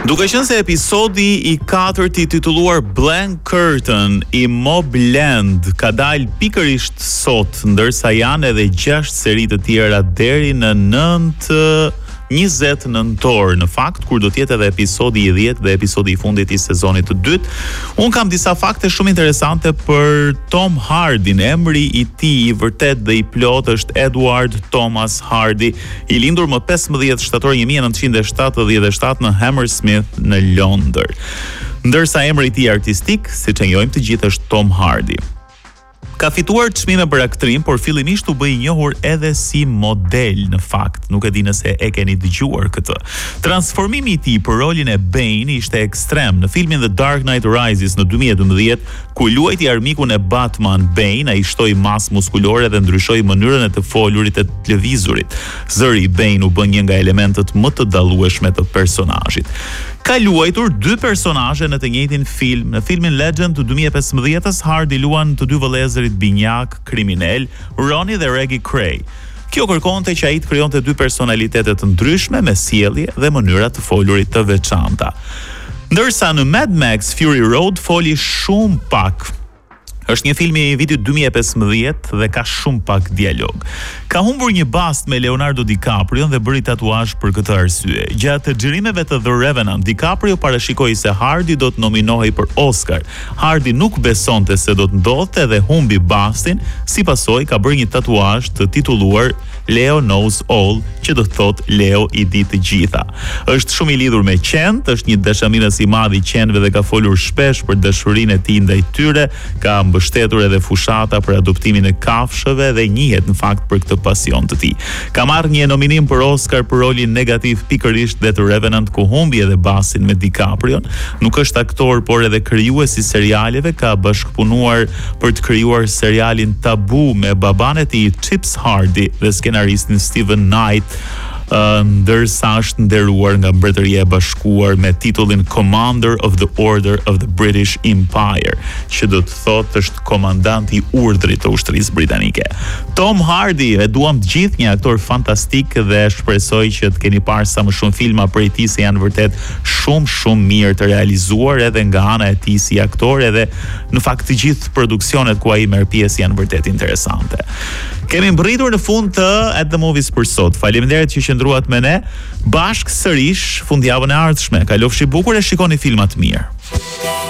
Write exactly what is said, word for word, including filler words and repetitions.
Duke qenë se episodi i katërt i titulluar Blank Curtain i Mobland ka dalë pikërisht sot, ndërsa janë edhe gjashtë seri të tjera deri në nëntë njëzet nëntor, në fakt, kur do t'jetë edhe episodi i dhjetë dhe episodi i fundit i sezonit të dytë. Unë kam disa fakte shumë interesante për Tom Hardy. Emri i tij i vërtet dhe i plot është Edward Thomas Hardy, i lindur më pesëmbëdhjetë shtator një mijë e nëntëqind e shtatëdhjetë e shtatë në Hammersmith në Londër. Ndërsa emri i tij artistik, siç e njohim të gjithë, është Tom Hardy. Ka fituar çmime për aktrim, por fillimisht u bë i njohur edhe si model në fakt. Nuk e di nëse e keni dëgjuar këtë. Transformimi i tij për rolin e Bane ishte ekstrem. Në filmin The Dark Knight Rises në dy mijë e dymbëdhjetë, ku luajti armikun e Batman Bane, ai shtoi masë muskulore dhe ndryshoi mënyrën e të folurit e të lëvizurit. Zëri i Bane u bë një nga elementët më të dallueshme të personazhit. Ka luajtur dy personazhe në të njëjtin film. Në filmin Legend të dy mijë e pesëmbëdhjetës, Hardy luan të dy vëllezërit binjak kriminal, Ronnie dhe Reggie Cray. Kjo kërkonte që ai të krijonte dy personalitete të ndryshme me sjellje dhe mënyra të folurit të veçanta. Ndërsa në Mad Max Fury Road foli shumë pak. Është një film i vitit dy mijë e pesëmbëdhjetë dhe ka shumë pak dialog. Ka humbur një bast me Leonardo DiCaprio dhe bëri tatuazh për këtë arsye. Gjatë xhirimeve të The Revenant, DiCaprio parashikoi se Hardy do të nominohej për Oscar. Hardy nuk besonte se do të ndodhte dhe humbi bastin, si pasojë ka bërë një tatuazh të titulluar Leo Knows All, që do të thotë Leo i di të gjitha. Është shumë i lidhur me qenë, është një dashamirës i madh i qenëve dhe ka folur shpesh për dashurinë e tij ndaj tyre, ka mbështetur edhe fushata për adoptimin e kafshëve dhe njihet në fakt për këtë pasion të tij. Ka marrë një nominim për Oscar për rolin negativ pikërisht dhe të Revenant, ku humbi edhe bastin me DiCaprio. Nuk është aktor, por edhe krijues i serialeve, ka bashkëpunuar për të krijuar serialin Tabu me baban e tij Chips Hardy dhe skenaristin Steven Knight, Uh, ndërsa është nderuar nga Mbretëria e Bashkuar me titullin Commander of the Order of the British Empire, që do të thotë është komandanti i urdhrit të ushtrisë britanike. Tom Hardy, e duam të gjithë, një aktor fantastik dhe shpresoj që të keni parë sa më shumë filma prej tij, se janë vërtet shumë shumë mirë të realizuar edhe nga ana e tij si aktor, edhe në fakt të gjithë produksionet ku ai merr pjesë janë vërtet interesante. Kemi mbërritur në fund të At the Movies për sot. Faleminderit që qëndruat me ne. Bashkë sërish fundjavën e ardhshme. Kalofshi bukur e shikoni filma të mirë.